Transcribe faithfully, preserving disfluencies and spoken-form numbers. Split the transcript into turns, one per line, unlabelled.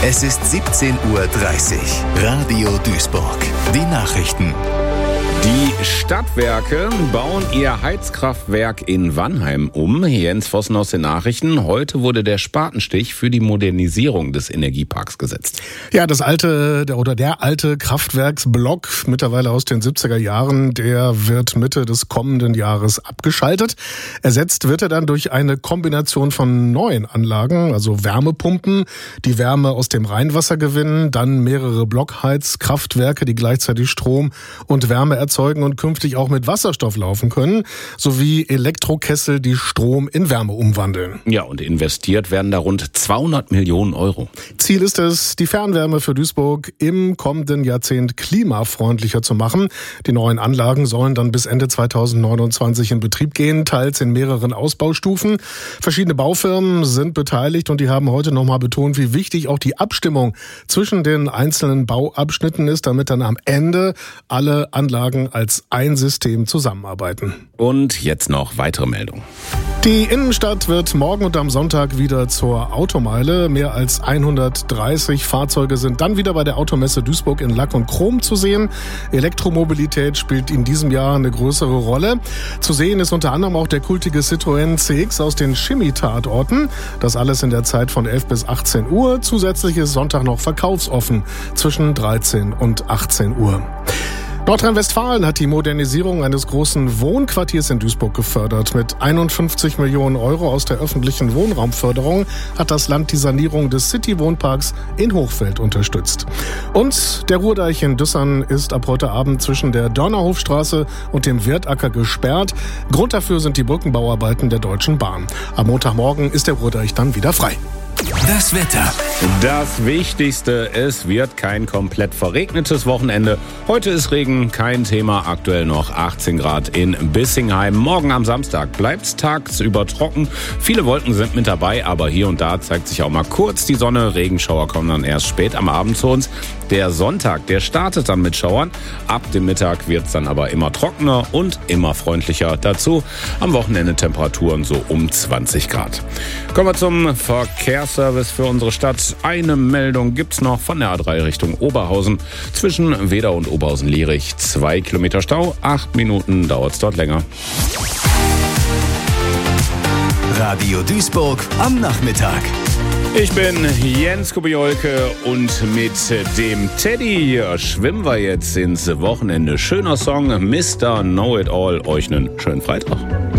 Es ist siebzehn Uhr dreißig. Radio Duisburg. Die Nachrichten.
Die Stadtwerke bauen ihr Heizkraftwerk in Wannheim um. Jens Vossen aus den Nachrichten. Heute wurde der Spatenstich für die Modernisierung des Energieparks gesetzt.
Ja, das alte der, oder der alte Kraftwerksblock, mittlerweile aus den siebziger Jahren, der wird Mitte des kommenden Jahres abgeschaltet. Ersetzt wird er dann durch eine Kombination von neuen Anlagen, also Wärmepumpen, die Wärme aus dem Rheinwasser gewinnen, dann mehrere Blockheizkraftwerke, die gleichzeitig Strom und Wärme erzeugen und künftig auch mit Wasserstoff laufen können, sowie Elektrokessel, die Strom in Wärme umwandeln.
Ja, und investiert werden da rund zweihundert Millionen Euro.
Ziel ist es, die Fernwärme für Duisburg im kommenden Jahrzehnt klimafreundlicher zu machen. Die neuen Anlagen sollen dann bis Ende zweitausendneunundzwanzig in Betrieb gehen, teils in mehreren Ausbaustufen. Verschiedene Baufirmen sind beteiligt und die haben heute nochmal betont, wie wichtig auch die Abstimmung zwischen den einzelnen Bauabschnitten ist, damit dann am Ende alle Anlagen als ein System zusammenarbeiten.
Und jetzt noch weitere Meldungen.
Die Innenstadt wird morgen und am Sonntag wieder zur Automeile. Mehr als hundertdreißig Fahrzeuge sind dann wieder bei der Automesse Duisburg in Lack und Chrom zu sehen. Elektromobilität spielt in diesem Jahr eine größere Rolle. Zu sehen ist unter anderem auch der kultige Citroën C X aus den Chemie-Tatorten. Das alles in der Zeit von elf bis achtzehn Uhr. Zusätzlich ist Sonntag noch verkaufsoffen zwischen dreizehn und achtzehn Uhr. Nordrhein-Westfalen hat die Modernisierung eines großen Wohnquartiers in Duisburg gefördert. Mit einundfünfzig Millionen Euro aus der öffentlichen Wohnraumförderung hat das Land die Sanierung des City-Wohnparks in Hochfeld unterstützt. Und der Ruhrdeich in Düssern ist ab heute Abend zwischen der Dörnerhofstraße und dem Wirtacker gesperrt. Grund dafür sind die Brückenbauarbeiten der Deutschen Bahn. Am Montagmorgen ist der Ruhrdeich dann wieder frei.
Das Wetter.
Das Wichtigste, es wird kein komplett verregnetes Wochenende. Heute ist Regen kein Thema, aktuell noch achtzehn Grad in Bissingheim. Morgen am Samstag bleibt's tagsüber trocken. Viele Wolken sind mit dabei, aber hier und da zeigt sich auch mal kurz die Sonne. Regenschauer kommen dann erst spät am Abend zu uns. Der Sonntag, der startet dann mit Schauern. Ab dem Mittag wird's dann aber immer trockener und immer freundlicher. Dazu am Wochenende Temperaturen so um zwanzig Grad. Kommen wir zum Verkehrsservice für unsere Stadt. Eine Meldung gibt's noch von der A drei Richtung Oberhausen. Zwischen Wedau und Oberhausen-Lierich zwei Kilometer Stau. Acht Minuten dauert's dort länger.
Radio Duisburg am Nachmittag.
Ich bin Jens Kubiolke und mit dem Teddy schwimmen wir jetzt ins Wochenende. Schöner Song, Mister Know It All. Euch einen schönen Freitag.